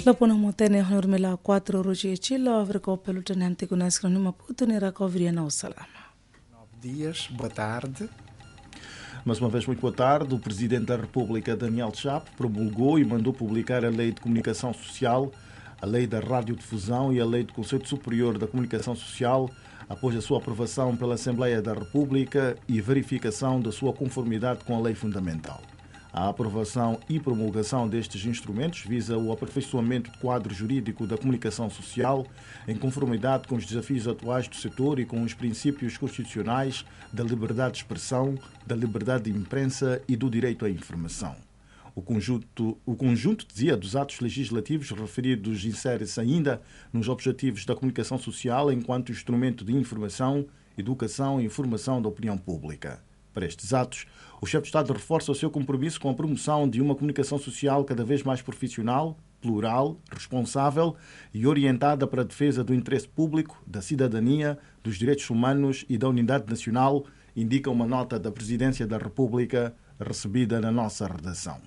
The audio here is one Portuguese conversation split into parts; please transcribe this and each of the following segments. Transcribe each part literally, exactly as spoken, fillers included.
Lapona motene hormela quatro roji chilo avreko pelo tenente kunaskro numa puto nera kovria na salama. Nove dias, boa tarde. Mais uma vez, muito boa tarde. O Presidente da República, Daniel Chapo, promulgou e mandou publicar a Lei de Comunicação Social, a Lei da Radiodifusão e a Lei do Conselho Superior da Comunicação Social, após a sua aprovação pela Assembleia da República e verificação da sua conformidade com a lei fundamental. A aprovação e promulgação destes instrumentos visa o aperfeiçoamento do quadro jurídico da comunicação social, em conformidade com os desafios atuais do setor e com os princípios constitucionais da liberdade de expressão, da liberdade de imprensa e do direito à informação. O conjunto, o conjunto dizia, dos atos legislativos referidos insere-se ainda nos objetivos da comunicação social enquanto instrumento de informação, educação e informação da opinião pública. Para estes atos, o chefe de Estado reforça o seu compromisso com a promoção de uma comunicação social cada vez mais profissional, plural, responsável e orientada para a defesa do interesse público, da cidadania, dos direitos humanos e da unidade nacional, indica uma nota da Presidência da República recebida na nossa redação.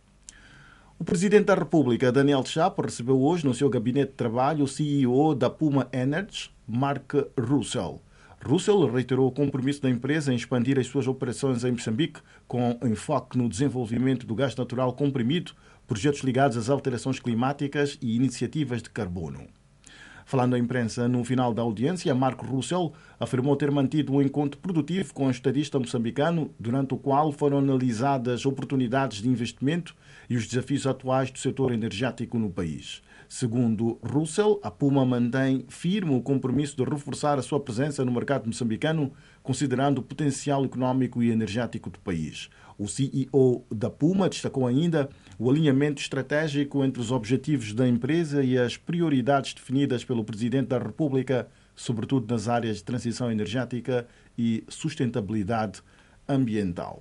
O Presidente da República, Daniel Chapo, recebeu hoje no seu gabinete de trabalho o C E O da Puma Energy, Mark Russell. Russell reiterou o compromisso da empresa em expandir as suas operações em Moçambique, com enfoque no desenvolvimento do gás natural comprimido, projetos ligados às alterações climáticas e iniciativas de carbono. Falando à imprensa no final da audiência, Mark Russell afirmou ter mantido um encontro produtivo com o estadista moçambicano, durante o qual foram analisadas oportunidades de investimento e os desafios atuais do setor energético no país. Segundo Russell, a Puma mantém firme o compromisso de reforçar a sua presença no mercado moçambicano, considerando o potencial económico e energético do país. O C E O da Puma destacou ainda o alinhamento estratégico entre os objetivos da empresa e as prioridades definidas pelo Presidente da República, sobretudo nas áreas de transição energética e sustentabilidade ambiental.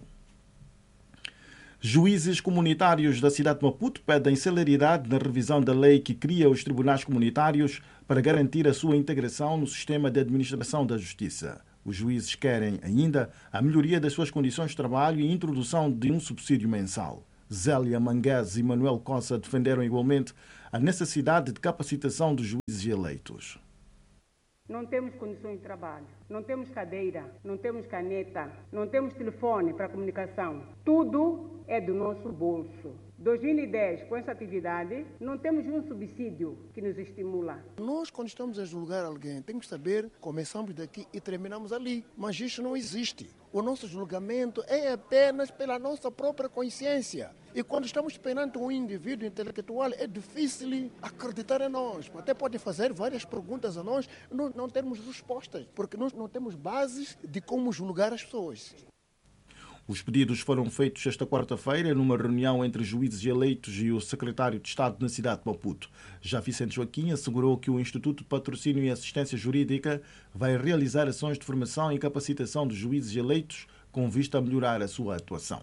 Juízes comunitários da cidade de Maputo pedem celeridade na revisão da lei que cria os tribunais comunitários para garantir a sua integração no sistema de administração da justiça. Os juízes querem ainda a melhoria das suas condições de trabalho e a introdução de um subsídio mensal. Zélia Manguez e Manuel Cossa defenderam igualmente a necessidade de capacitação dos juízes eleitos. Não temos condições de trabalho, não temos cadeira, não temos caneta, não temos telefone para comunicação. Tudo é do nosso bolso. dois mil e dez, com essa atividade, não temos um subsídio que nos estimula. Nós, quando estamos a julgar alguém, temos que saber, começamos daqui e terminamos ali. Mas isso não existe. O nosso julgamento é apenas pela nossa própria consciência. E quando estamos perante um indivíduo intelectual, é difícil acreditar em nós. Até pode fazer várias perguntas a nós, nós não temos respostas, porque nós não temos bases de como julgar as pessoas. Os pedidos foram feitos esta quarta-feira numa reunião entre juízes eleitos e o secretário de Estado na cidade de Maputo. Já Vicente Joaquim assegurou que o Instituto de Patrocínio e Assistência Jurídica vai realizar ações de formação e capacitação dos juízes eleitos com vista a melhorar a sua atuação.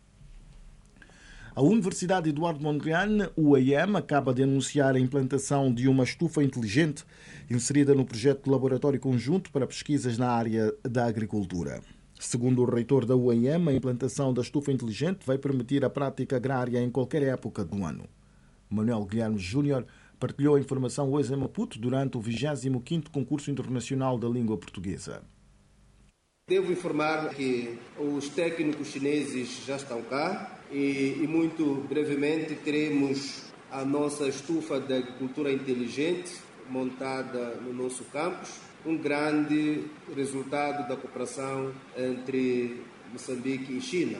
A Universidade Eduardo Mondlane, U E M, acaba de anunciar a implantação de uma estufa inteligente inserida no projeto de laboratório conjunto para pesquisas na área da agricultura. Segundo o reitor da U E M, a implantação da estufa inteligente vai permitir a prática agrária em qualquer época do ano. Manuel Guilherme Júnior partilhou a informação hoje em Maputo durante o vigésimo quinto Concurso Internacional da Língua Portuguesa. Devo informar que os técnicos chineses já estão cá e, e muito brevemente teremos a nossa estufa de agricultura inteligente montada no nosso campus. Um grande resultado da cooperação entre Moçambique e China.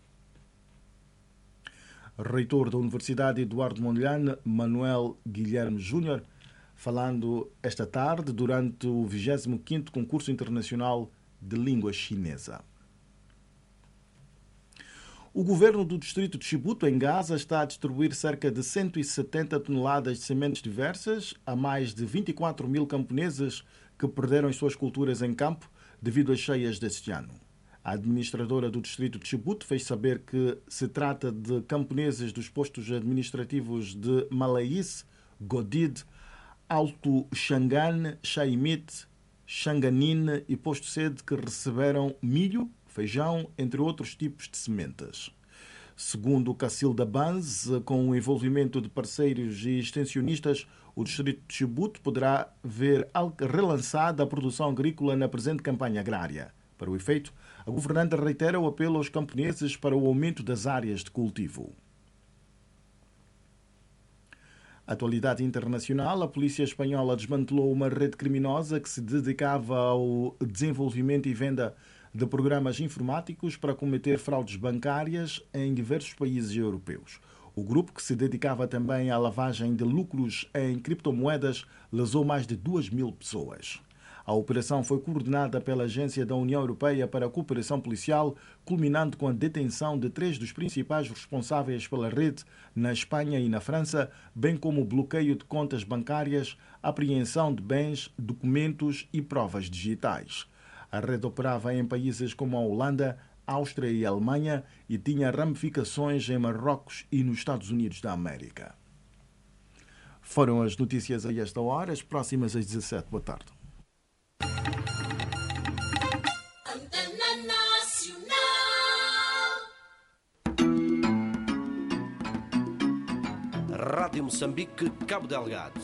Reitor da Universidade Eduardo Mondlane, Manuel Guilherme Júnior, falando esta tarde durante o vigésimo quinto Concurso Internacional de Língua Chinesa. O governo do distrito de Chibuto, em Gaza, está a distribuir cerca de cento e setenta toneladas de sementes diversas a mais de vinte e quatro mil camponeses que perderam as suas culturas em campo devido às cheias deste ano. A administradora do distrito de Chibuto fez saber que se trata de camponeses dos postos administrativos de Malaís, Godid, Alto Xangane, Chaimite, Xanganine e Posto Sede que receberam milho, feijão, entre outros tipos de sementes. Segundo Cacilda Banz, com o envolvimento de parceiros e extensionistas, o distrito de Chibute poderá ver relançada a produção agrícola na presente campanha agrária. Para o efeito, a governanta reitera o apelo aos camponeses para o aumento das áreas de cultivo. Atualidade internacional, a polícia espanhola desmantelou uma rede criminosa que se dedicava ao desenvolvimento e venda de programas informáticos para combater fraudes bancárias em diversos países europeus. O grupo, que se dedicava também à lavagem de lucros em criptomoedas, lesou mais de duas mil pessoas. A operação foi coordenada pela Agência da União Europeia para a Cooperação Policial, culminando com a detenção de três dos principais responsáveis pela rede na Espanha e na França, bem como o bloqueio de contas bancárias, apreensão de bens, documentos e provas digitais. A rede operava em países como a Holanda, Áustria e Alemanha e tinha ramificações em Marrocos e nos Estados Unidos da América. Foram as notícias a esta hora, as próximas às dezassete. Boa tarde. Rádio Moçambique, Cabo Delgado.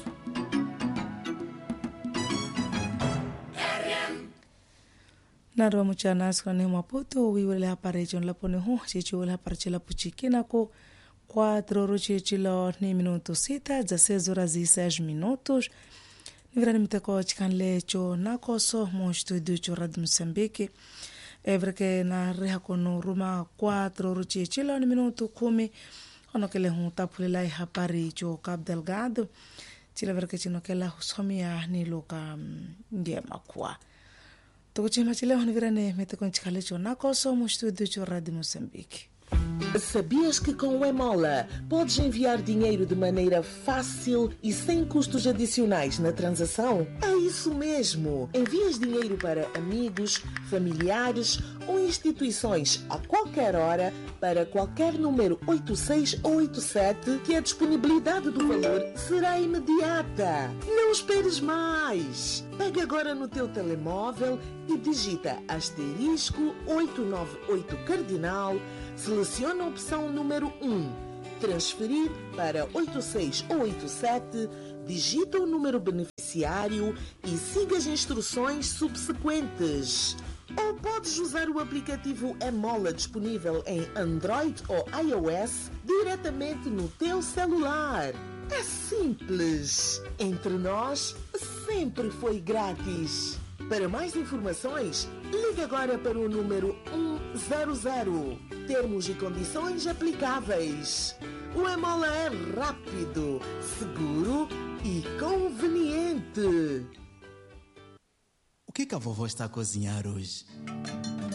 Naro mchana skrani Maputo wiwele hapare jon lapone ho chichi wele hapare chila puchikina ko quatro roche chila ni minuto sita dezesseis horas e seis minutos. Nivrani miteko chikanle cho nakoso mo studio cho Rádio Moçambique. Evreke na reha kono ruma quatro roche chila ni minuto kumi. Ono kele hu tapulela hapare cho Cabo Delgado. Chila vreke chino kela husomia ni loka ndiema kwa. Tokuchima chile honvirane mete com chikalecho na koso mo estúdio de Rádio Moçambique. Sabias que com o Emola podes enviar dinheiro de maneira fácil e sem custos adicionais na transação? É isso mesmo! Envias dinheiro para amigos, familiares ou instituições a qualquer hora para qualquer número oito seis ou oito sete que a disponibilidade do valor será imediata. Não esperes mais! Pega agora no teu telemóvel e digita asterisco oitocentos e noventa e oito cardinal. Seleciona a opção número um, transferir para oito seis ou oito sete, digita o número beneficiário e siga as instruções subsequentes. Ou podes usar o aplicativo Emola disponível em Android ou iOS diretamente no teu celular. É simples. Entre nós, sempre foi grátis. Para mais informações, ligue agora para o número um zero zero. Termos e condições aplicáveis. O Emola é rápido, seguro e conveniente. O que que a vovó está a cozinhar hoje?